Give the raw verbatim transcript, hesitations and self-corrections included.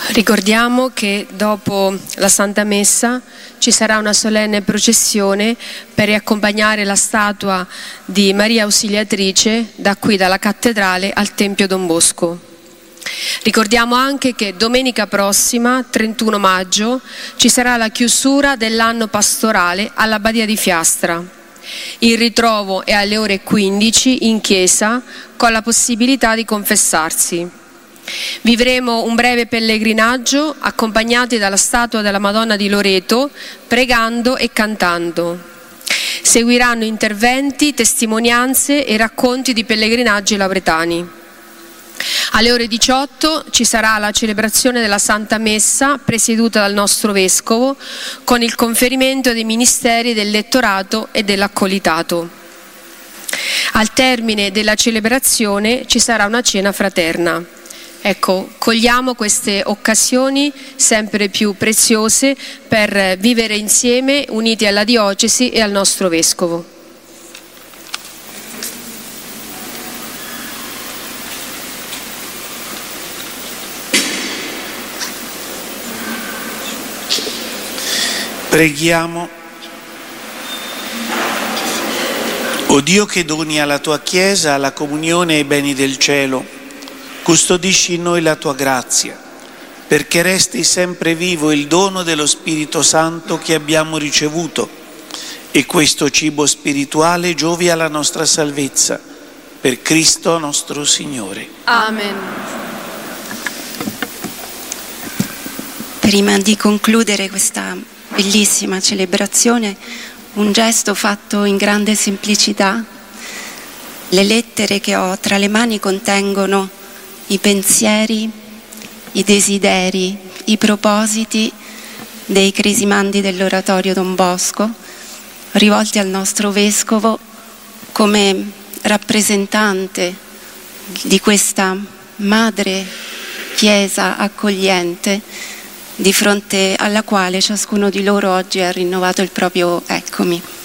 Ricordiamo che dopo la Santa Messa ci sarà una solenne processione per riaccompagnare la statua di Maria Ausiliatrice da qui, dalla cattedrale, al Tempio Don Bosco. Ricordiamo anche che domenica prossima, trentuno maggio, ci sarà la chiusura dell'anno pastorale all'Abbadia di Fiastra. Il ritrovo è alle ore quindici in chiesa con la possibilità di confessarsi. Vivremo un breve pellegrinaggio accompagnati dalla statua della Madonna di Loreto, pregando e cantando. Seguiranno interventi, testimonianze e racconti di pellegrinaggi lauretani. Alle ore diciotto ci sarà la celebrazione della Santa Messa presieduta dal nostro Vescovo con il conferimento dei ministeri del lettorato e dell'accolitato. Al termine della celebrazione ci sarà una cena fraterna. Ecco, cogliamo queste occasioni sempre più preziose per vivere insieme, uniti alla diocesi e al nostro Vescovo. Preghiamo. O Dio che doni alla tua Chiesa la comunione e i beni del cielo, custodisci in noi la tua grazia, perché resti sempre vivo il dono dello Spirito Santo che abbiamo ricevuto, e questo cibo spirituale giovi alla nostra salvezza, per Cristo nostro Signore. Amen. Prima di concludere questa bellissima celebrazione, un gesto fatto in grande semplicità. Le lettere che ho tra le mani contengono i pensieri, i desideri, i propositi dei cresimandi dell'Oratorio Don Bosco, rivolti al nostro Vescovo come rappresentante di questa madre Chiesa accogliente, di fronte alla quale ciascuno di loro oggi ha rinnovato il proprio eccomi.